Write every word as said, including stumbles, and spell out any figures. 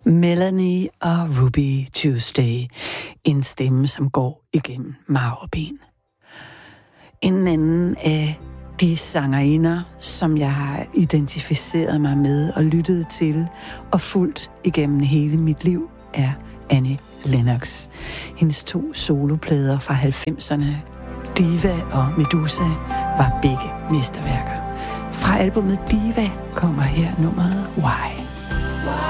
Melanie og Ruby Tuesday. En stemme, som går igennem marv og ben. En anden af de sangerinder, som jeg har identificeret mig med og lyttet til og fulgt igennem hele mit liv, er Annie Lennox. Hendes to soloplader fra halvfemserne, Diva og Medusa, var begge mesterværker. Fra albumet Diva kommer her nummeret Why.